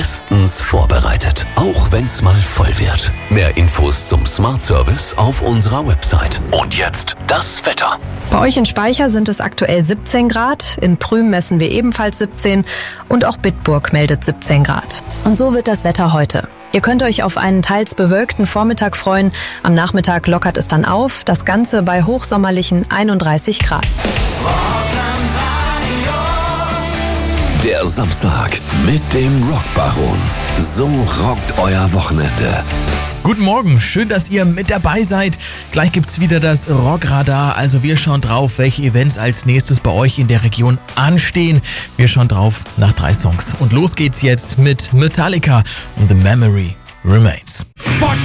bestens vorbereitet, auch wenn's mal voll wird. Mehr Infos zum Smart Service auf unserer Website. Und jetzt das Wetter. Bei euch in Speicher sind es aktuell 17 Grad, in Prüm messen wir ebenfalls 17 und auch Bitburg meldet 17 Grad. Und so wird das Wetter heute. Ihr könnt euch auf einen teils bewölkten Vormittag freuen. Am Nachmittag lockert es dann auf, das Ganze bei hochsommerlichen 31 Grad. Der Samstag mit dem Rockbaron. So rockt euer Wochenende. Guten Morgen, schön, dass ihr mit dabei seid. Gleich gibt's wieder das Rockradar, also wir schauen drauf, welche Events als nächstes bei euch in der Region anstehen. Wir schauen drauf nach 3 Songs. Und los geht's jetzt mit Metallica und The Memory Remains.